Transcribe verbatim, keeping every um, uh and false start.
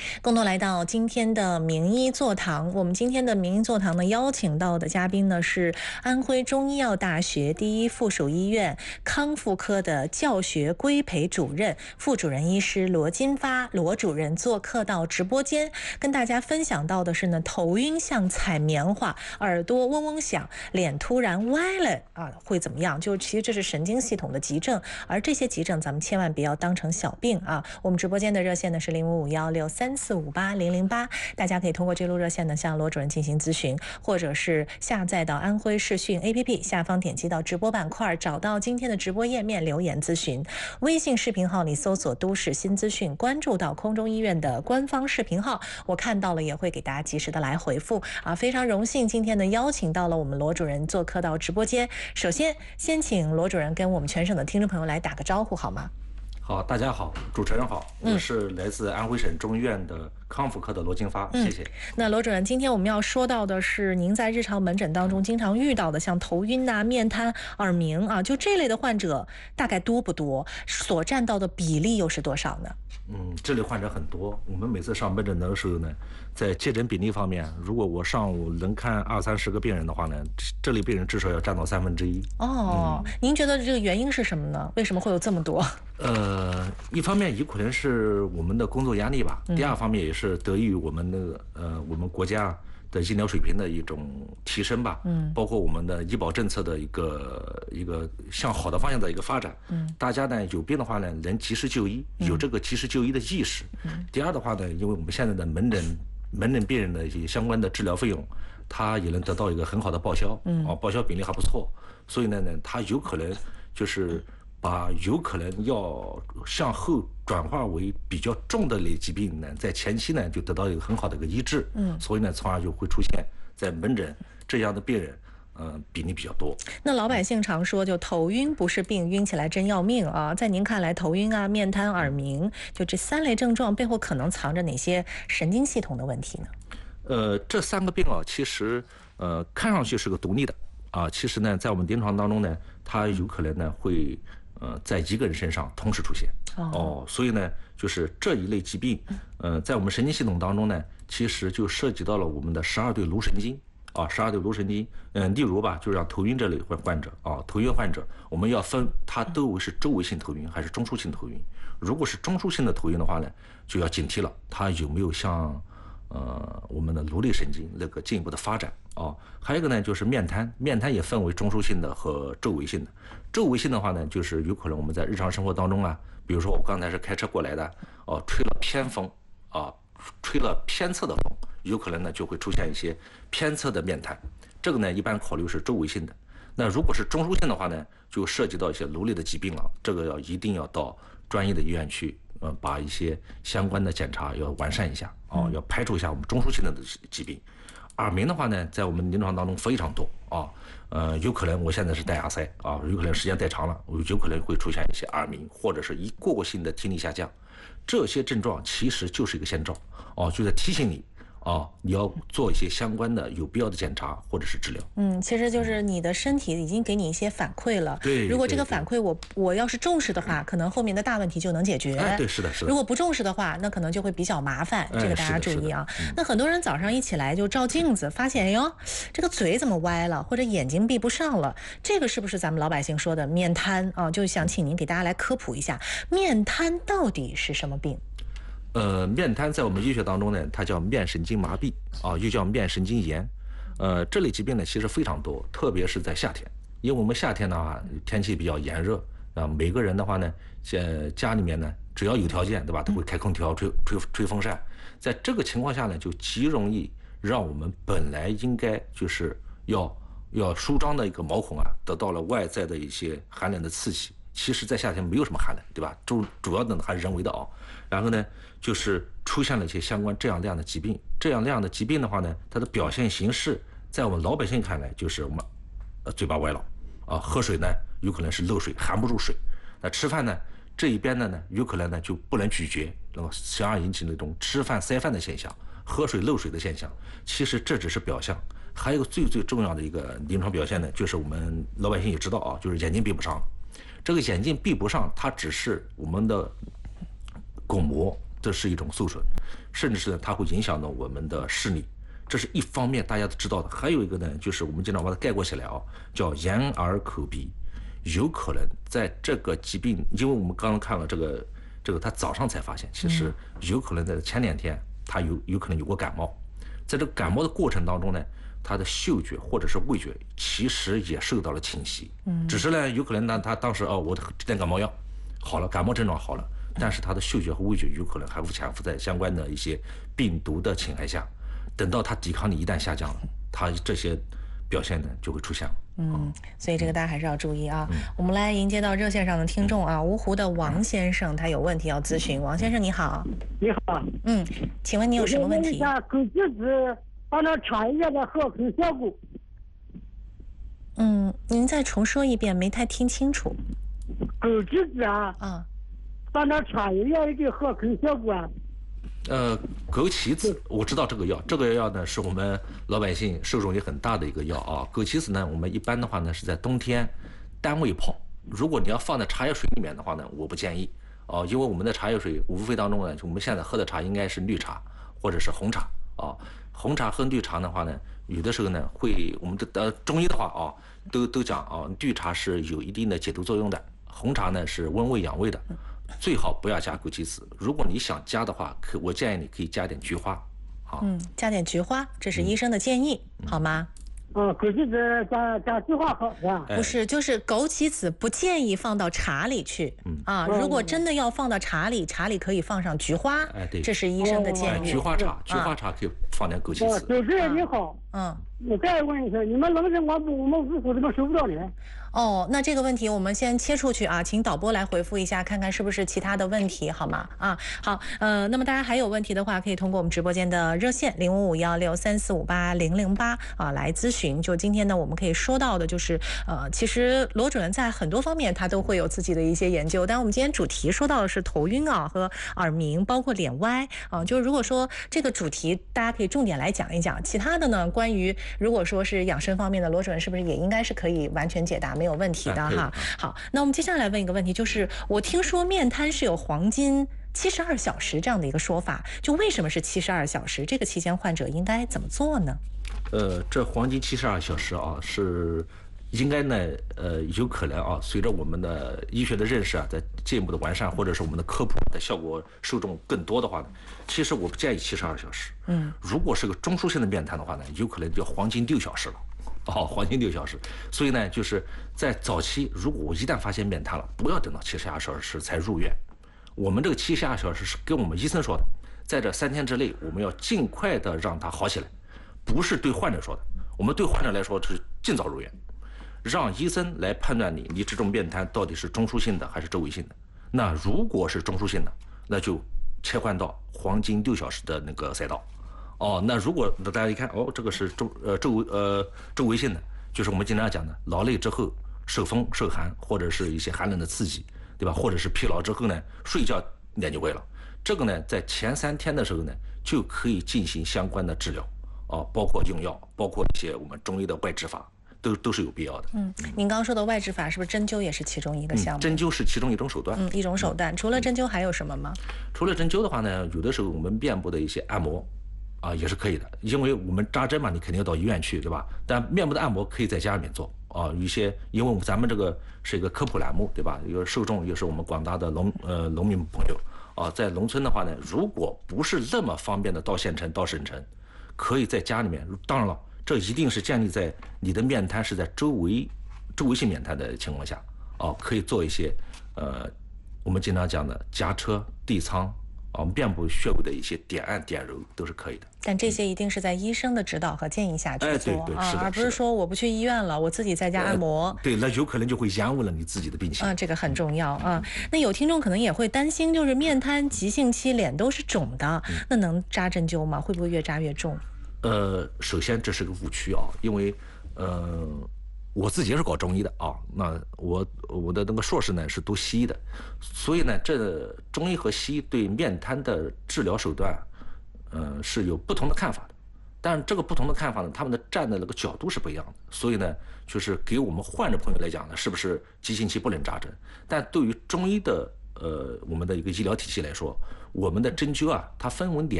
共同来到今天的名医座堂。我们今天的名医座堂呢，邀请到的嘉宾呢是安徽中医药大学第一附属医院康复科的教学规培主任、副主任医师罗金发罗主任做客到直播间，跟大家分享到的是呢，头晕像采棉花，耳朵嗡嗡响，脸突然歪了啊，会怎么样？就其实这是神经系统的急症，而这些急症咱们千万不要当成小病啊。我们直播间的热线呢是零五五幺六三四五八零零八，大家可以通过这路热线呢向罗主任进行咨询，或者是下载到安徽视讯 A P P， 下方点击到直播板块，找到今天的直播页面留言咨询。微信视频号里搜索都市新资讯，关注到空中医院的官方视频号，我看到了也会给大家及时的来回复啊。非常荣幸今天呢邀请到了我们罗主任做客到直播间。首先先请罗主任跟我们全省的听众朋友来打个招呼好吗？ 好，大家好，主持人好，我是来自安徽省中医院的康复科的罗金发， 嗯、 谢谢。 那罗主任，今天我们要说到的是您在日常门诊当中经常遇到的，像头晕啊、面瘫、耳鸣啊，就这类的患者大概多不多？所占到的比例又是多少呢？ 嗯，这类患者很多。我们每次上门诊的时候呢，在接诊比例方面，如果我上午能看二三十个病人的话呢，这类病人至少要占到三分之一。 哦、嗯，您觉得这个原因是什么呢？为什么会有这么多？ 呃，一方面有可能是我们的工作压力吧，第二方面也是得益于我们的呃我们国家的医疗水平的一种提升吧，嗯，包括我们的医保政策的一个一个向好的方向的一个发展，嗯，大家呢有病的话呢能及时就医，有这个及时就医的意识，嗯，第二的话呢，因为我们现在的门诊门诊病人的一些相关的治疗费用，它也能得到一个很好的报销，嗯，啊，报销比例还不错，所以呢呢，它有可能就是把有可能要向后转化为比较重的类疾病呢，在前期呢就得到一个很好的一个医治，嗯，所以呢，从而就会出现在门诊这样的病人，呃，比例比较多。 那老百姓常说，就头晕不是病，晕起来真要命啊！在您看来，头晕啊、面瘫、耳鸣，就这三类症状背后可能藏着哪些神经系统的问题呢？ 呃，这三个病啊，其实呃看上去是个独立的啊，其实呢，在我们临床当中呢，它有可能呢会。呃，在一个人身上同时出现哦，哦，所以呢，就是这一类疾病，呃，在我们神经系统当中呢，其实就涉及到了我们的十二对颅神经啊，十二对颅神经，嗯、呃，例如吧，就是像头晕这类患患者啊，头晕患者，我们要分它都为是周围性头晕还是中枢性头晕。如果是中枢性的头晕的话呢，就要警惕了，它有没有像呃我们的颅内神经那个进一步的发展啊？还有一个呢，就是面瘫，面瘫也分为中枢性的和周围性的。周围性的话呢，就是有可能我们在日常生活当中啊，比如说我刚才是开车过来的，哦、呃，吹了偏风啊，吹了偏侧的风，有可能呢就会出现一些偏侧的面瘫。这个呢，一般考虑是周围性的。那如果是中枢性的话呢，就涉及到一些颅内的疾病了，这个要一定要到专业的医院去，呃，把一些相关的检查要完善一下啊、哦，要排除一下我们中枢性的疾病。耳鸣的话呢，在我们临床当中非常多啊，呃，有可能我现在是戴耳塞啊，有可能时间戴长了，有可能会出现一些耳鸣，或者是一过过性的听力下降，这些症状其实就是一个先兆哦，就在提醒你。哦，你要做一些相关的有必要的检查或者是治疗。 嗯，其实就是你的身体已经给你一些反馈了。 对， 如果这个反馈我我要是重视的话，可能后面的大问题就能解决。 哎，对，是的，是的。 如果不重视的话，那可能就会比较麻烦。这个大家注意啊。 嗯、 那很多人早上一起来就照镜子，发现哎呦，这个嘴怎么歪了，或者眼睛闭不上了，这个是不是咱们老百姓说的面瘫啊？就想请您给大家来科普一下，面瘫到底是什么病？ 呃，面瘫在我们医学当中呢，它叫面神经麻痹啊，又叫面神经炎。呃，这类疾病呢其实非常多，特别是在夏天，因为我们夏天的话天气比较炎热啊，每个人的话呢，在家里面呢，只要有条件，对吧，都会开空调、吹吹吹风扇。在这个情况下呢，就极容易让我们本来应该就是要要舒张的一个毛孔啊，得到了外在的一些寒冷的刺激。其实，在夏天没有什么寒冷，对吧？主主要的还是人为的啊。然后呢，就是出现了一些相关这样那样的疾病。这样那样的疾病的话呢，它的表现形式，在我们老百姓看来，就是我们呃嘴巴歪了啊，喝水呢有可能是漏水，含不住水。那吃饭呢，这一边的呢，有可能呢就不能咀嚼，然后从而引起那种吃饭塞饭的现象，喝水漏水的现象。其实这只是表象，还有一个最最重要的一个临床表现呢，就是我们老百姓也知道啊，就是眼睛闭不上。这个眼睛闭不上，它只是我们的巩膜这是一种受损，甚至是它会影响到我们的视力。这是一方面大家都知道的，还有一个呢，就是我们经常把它概括起来啊，叫眼耳口鼻，有可能在这个疾病，因为我们刚刚看了这个这个，他早上才发现，其实有可能在前两天他有有可能有过感冒，在这个感冒的过程当中呢，他的嗅觉或者是味觉其实也受到了侵袭，嗯，只是呢有可能呢他当时哦我点感冒药好了，感冒症状好了，但是他的嗅觉和味觉有可能还会潜伏在相关的一些病毒的侵害下。等到他抵抗力一旦下降了，他这些表现呢就会出现了。 嗯，所以这个大家还是要注意啊。嗯、我们来迎接到热线上的听众啊，芜湖的王先生，他有问题要咨询。王先生你好。 你好。 嗯，请问你有什么问题？ 我想问一下，枸杞子放到茶叶的合成效果。 嗯，您再重说一遍，没太听清楚。 枸杞子啊， 啊， 放到茶叶的合成效果啊。 呃，枸杞子我知道这个药，这个药呢是我们老百姓受众也很大的一个药啊。枸杞子呢，我们一般的话呢是在冬天单位泡，如果你要放在茶叶水里面的话呢，我不建议哦、啊，因为我们的茶叶水无非当中呢，我们现在喝的茶应该是绿茶或者是红茶啊。红茶和绿茶的话呢，有的时候呢会我们的呃中医的话啊，都都讲啊，绿茶是有一定的解毒作用的，红茶呢是温胃养胃的。最好不要加枸杞子，如果你想加的话，可我建议你可以加点菊花，好， 嗯，加点菊花，这是医生的建议，嗯、好吗？ 哦，枸杞子加加菊花好是吧？ 不是，就是枸杞子不建议放到茶里去，嗯啊，如果真的要放到茶里，茶里可以放上菊花， 哎对， 这是医生的建议。 菊花茶，菊花茶可以放点枸杞子。 主持人你好， 嗯， 我再问一下，你们冷诊我我们芜湖怎么收不到呢？ 哦，那这个问题我们先切出去啊，请导播来回复一下，看看是不是其他的问题，好吗？啊，好，呃，那么大家还有问题的话，可以通过我们直播间的热线零五五幺六三四五八零零八啊来咨询。就今天呢，我们可以说到的就是，呃，其实罗主任在很多方面他都会有自己的一些研究，但我们今天主题说到的是头晕啊和耳鸣，包括脸歪啊，就是如果说这个主题大家可以重点来讲一讲，其他的呢，关于如果说是养生方面的，罗主任是不是也应该是可以完全解答？没有问题的哈。好，那我们接下来问一个问题，就是我听说面瘫是有黄金七十二小时这样的一个说法，就为什么是七十二小时？这个期间患者应该怎么做呢？ 呃，这黄金七十二小时啊，是应该呢，呃，有可能啊，随着我们的医学的认识啊，在进一步的完善，或者是我们的科普的效果受众更多的话呢，其实我不建议七十二小时。嗯，如果是个中枢性的面瘫的话呢，有可能就黄金六小时了。哦，黄金六小时，所以呢，就是在早期，如果我一旦发现面瘫了，不要等到七十二小时才入院。我们这个七十二小时是跟我们医生说的，在这三天之内，我们要尽快的让它好起来，不是对患者说的。我们对患者来说是尽早入院，让医生来判断你，你这种面瘫到底是中枢性的还是周围性的。那如果是中枢性的，那就切换到黄金六小时的那个赛道。哦，那如果大家一看，哦，这个是周呃周呃周围性的，就是我们经常讲的劳累之后受风受寒，或者是一些寒冷的刺激，对吧？或者是疲劳之后呢，睡觉脸就歪了。这个呢，在前三天的时候呢，就可以进行相关的治疗，哦，包括用药，包括一些我们中医的外治法，都都是有必要的。 嗯，您刚刚说的外治法是不是针灸也是其中一个项目？ 嗯、针灸是其中一种手段。 嗯，一种手段。除了针灸还有什么吗？ 除了针灸的话呢，有的时候我们面部的一些按摩。啊，也是可以的，因为我们扎针嘛，你肯定要到医院去，对吧？但面部的按摩可以在家里面做啊。有一些，因为我们咱们这个是一个科普栏目，对吧？一个受众也是我们广大的农呃农民朋友啊，在农村的话呢，如果不是那么方便的到县城、到省城，可以在家里面。当然了，这一定是建立在你的面瘫是在周围周围性面瘫的情况下啊，可以做一些呃我们经常讲的夹车、地仓。啊，面部穴位的一些点按点揉都是可以的， 但这些一定是在医生的指导和建议下去做、 哎、对对啊， 是的， 而不是说我不去医院了，我自己在家按摩。 呃、对，那有可能就会延误了你自己的病情。 啊，这个很重要啊。那有听众可能也会担心，就是面瘫急性期脸都是肿的，嗯、那能扎针灸吗？会不会越扎越重？ 呃，首先这是个误区啊，因为呃。我自己也是搞中医的啊，那我我的那个硕士呢是读西医的，所以呢，这中医和西医对面瘫的治疗手段，呃是有不同的看法的。但这个不同的看法呢，他们的站的那个角度是不一样的。所以呢，就是给我们患者朋友来讲呢，是不是急性期不能扎针？但对于中医的呃我们的一个医疗体系来说，我们的针灸啊，它分为两。